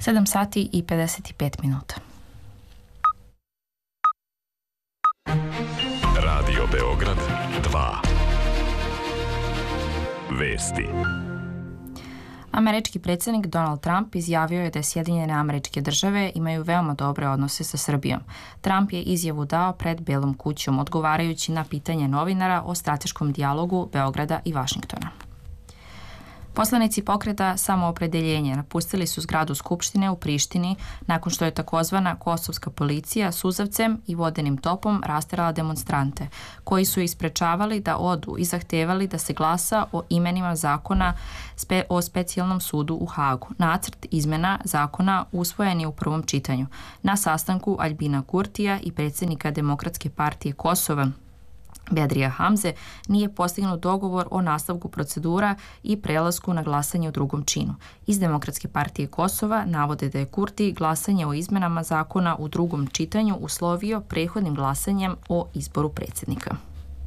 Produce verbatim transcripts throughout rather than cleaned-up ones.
sedam sati i pedeset pet minuta. Radio Beograd dva. Vesti. Američki predsjednik Donald Trump izjavio je da Sjedinjene Američke Države imaju veoma dobre odnose sa Srbijom. Trump je izjavu dao pred Belom kućom, odgovarajući na pitanje novinara o strateškom dijalogu Beograda i Vašingtona. Poslanici pokreta Samoopredeljenje napustili su zgradu Skupštine u Prištini nakon što je takozvana kosovska policija suzavcem i vodenim topom rasterala demonstrante, koji su isprečavali da odu i zahtevali da se glasa o imenima zakona spe, o specijalnom sudu u Hagu. Nacrt izmena zakona usvojen je u prvom čitanju na sastanku Aljbina Kurtija i predsjednika Demokratske partije Kosova Bedrija Hamze nije postignut dogovor o nastavku procedura i prelasku na glasanje u drugom činu. Iz Demokratske partije Kosova navode da je Kurti glasanje o izmenama zakona u drugom čitanju uslovio prethodnim glasanjem o izboru predsjednika.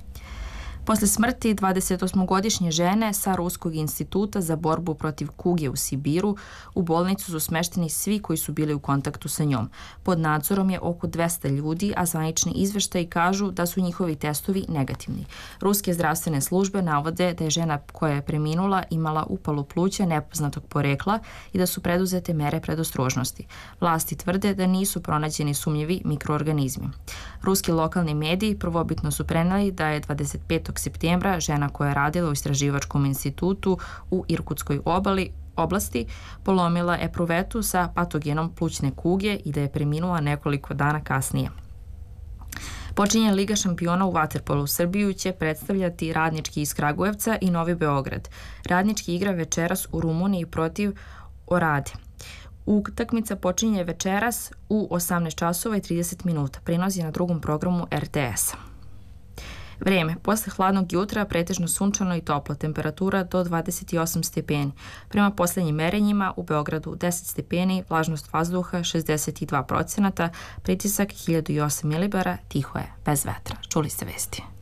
Posle smrti dvadesetosmogodišnje žene sa Ruskog instituta za borbu protiv kuge u Sibiru, u bolnicu su smešteni svi koji su bili u kontaktu sa njom. Pod nadzorom je oko dvesta ljudi, a zvanični izveštaji kažu da su njihovi testovi negativni. Ruske zdravstvene službe navode da je žena koja je preminula imala upalu pluća nepoznatog porekla i da su preduzete mere predostrožnosti. Vlasti tvrde da nisu pronađeni sumnjivi mikroorganizmi. Ruski lokalni mediji prvobitno su preneli da je dvadeset petog septembra žena koja je radila u istraživačkom institutu u Irkutskoj obali oblasti polomila epruvetu sa patogenom plućne kuge i da je preminula nekoliko dana kasnije. Počinje Liga šampiona u vaterpolu. Srbiju će predstavljati Radnički iz Kragujevca i Novi Beograd. Radnički igra večeras u Rumuniji protiv Orade. Utakmica počinje večeras u osamnaest časova i trideset minuta. Prenos je na drugom programu R T S-a. Vreme. Posle hladnog jutra pretežno sunčano i toplo, temperatura do dvadeset osam stepeni. Prema poslednjim merenjima u Beogradu deset stepeni, vlažnost vazduha šezdeset dva procenata, pritisak hiljadu osam milibara, tiho je, bez vetra. Čuli ste vesti.